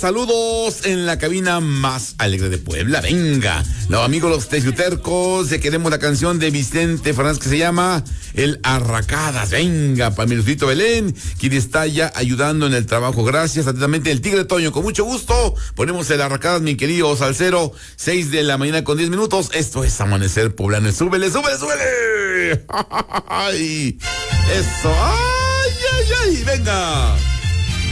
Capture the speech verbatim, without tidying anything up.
saludos en la cabina más alegre de Puebla. Venga, los amigos los teciutercos, ya queremos la canción de Vicente Fernández que se llama El Arracadas. Venga, para mi Lucito Belén, quien está ya ayudando en el trabajo. Gracias, atentamente, el Tigre Toño. Con mucho gusto, ponemos El Arracadas, mi querido salsero. Seis de la mañana con diez minutos. Esto es Amanecer Poblano. Súbele, súbele, súbele. Ay, eso. Ay, ay, ay. Venga.